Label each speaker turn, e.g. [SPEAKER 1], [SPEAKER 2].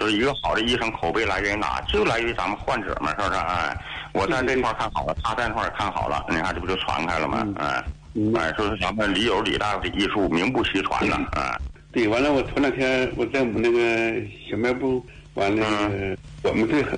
[SPEAKER 1] 就是一个好的医生口碑来源于哪？就来源于咱们患者嘛，是不是？哎，我在这块看好了，他在那块看好了，你看这不就传开了吗？就是咱们李友李大夫的医术名不虚传了，
[SPEAKER 2] 对，完了我头两天我在我们那个小卖部，完了我们这